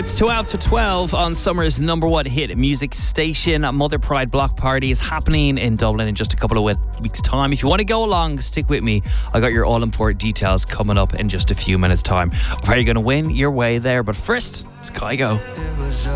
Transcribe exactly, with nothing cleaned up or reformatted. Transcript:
It's twelve to twelve on summer's number one hit music station. Mother Pride Block Party is happening in Dublin in just a couple of weeks' time. If you want to go along, stick with me. I got your all-important details coming up in just a few minutes' time. Are you going to win your way there? But first, it's Kygo.